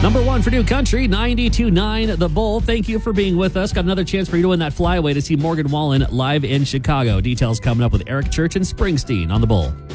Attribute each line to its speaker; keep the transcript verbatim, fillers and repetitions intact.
Speaker 1: Number one for New Country, ninety-two point nine The Bull. Thank you for being with us. Got another chance for you to win that flyaway to see Morgan Wallen live in Chicago. Details coming up with Eric Church and Springsteen on The Bull.